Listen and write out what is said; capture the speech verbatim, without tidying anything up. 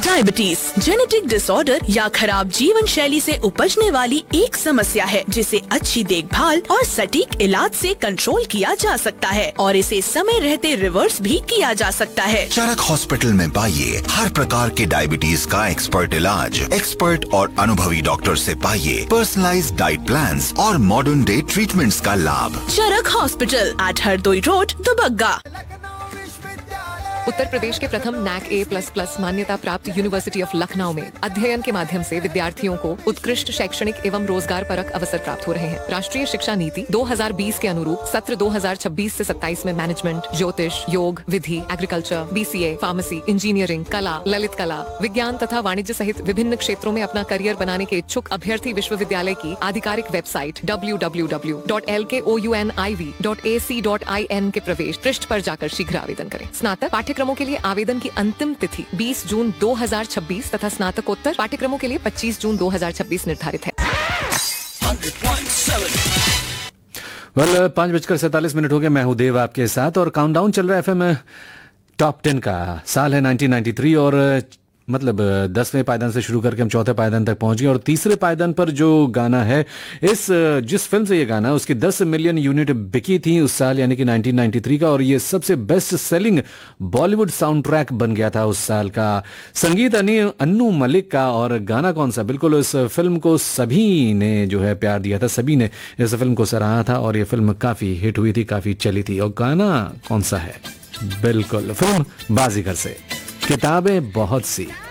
Diabetes genetic disorder या खराब जीवन शैली से उपजने वाली एक समस्या है जिसे अच्छी देखभाल और सटीक इलाज से कंट्रोल किया जा सकता है और इसे समय रहते रिवर्स भी किया जा सकता है। चरक हॉस्पिटल में पाइए हर प्रकार के डायबिटीज का एक्सपर्ट इलाज, एक्सपर्ट और अनुभवी डॉक्टर से पाइए पर्सनलाइज्ड डाइट प्लान्स और मॉडर्न डे ट्रीटमेंट्स का लाभ। चरक hospital eight Hardoi road, Dubagga. Uttar Pradesh के प्रथम नैक ए प्लस प्लस मान्यता प्राप्त यूनिवर्सिटी ऑफ लखनऊ में अध्ययन के माध्यम से विद्यार्थियों को उत्कृष्ट शैक्षणिक एवं रोजगार परक अवसर प्राप्त हो रहे हैं। राष्ट्रीय शिक्षा नीति दो हज़ार बीस के अनुरूप सत्र दो हज़ार छब्बीस से सत्ताईस में मैनेजमेंट, ज्योतिष, योग, विधि, एग्रीकल्चर, बीसीए, फार्मेसी, इंजीनियरिंग, कला, ललित कला, विज्ञान तथा वाणिज्य सहित विभिन्न क्षेत्रों में अपना करियर बनाने के इच्छुक अभ्यर्थी विश्वविद्यालय की आधिकारिक website W W W dot L के ओ you N I V dot A C dot I N के प्रवेश पृष्ठ पर जाकर शीघ्र आवेदन करें। स्नातक पाठ्यक्रमों के लिए आवेदन की अंतिम तिथि बीस जून दो हज़ार छब्बीस तथा स्नातकोत्तर पाठ्यक्रमों के लिए पच्चीस जून दो हज़ार छब्बीस निर्धारित है। वेल पांच बजकर सैतालीस मिनट हो गए। मैं हूं देव आपके साथ और काउंटडाउन चल रहा है एफएम टॉप टेन का। साल है नाइनटीन नाइंटी थ्री और मतलब दसवें पायदान से शुरू करके हम चौथे पायदान तक पहुंच गए और तीसरे पायदान पर जो गाना है, इस जिस फिल्म से ये गाना उसकी दस मिलियन यूनिट बिकी थी उस साल यानी कि नाइनटीन नाइंटी थ्री का, और ये सबसे best selling Bollywood sound track बन गया था उस साल का। संगीत अन्नू मलिक का और गाना कौन सा? बिल्कुल इस फिल्म को सभी ने जो है प्यार दिया था, सभी ने इस फिल्म को सराहा था और ये फिल्म काफी हिट हुई थी, काफी चली थी। और गाना कौन सा है? बिल्कुल फिल्म बाजीगर से। किताबें बहुत सी।